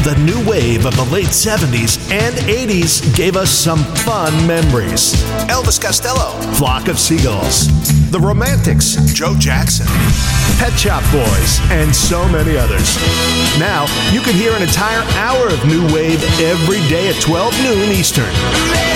The new wave of the late 70s and 80s gave us some fun memories. Elvis Costello, Flock of Seagulls, The Romantics, Joe Jackson, Pet Shop Boys, and so many others. Now, you can hear an entire hour of new wave every day at 12 noon Eastern.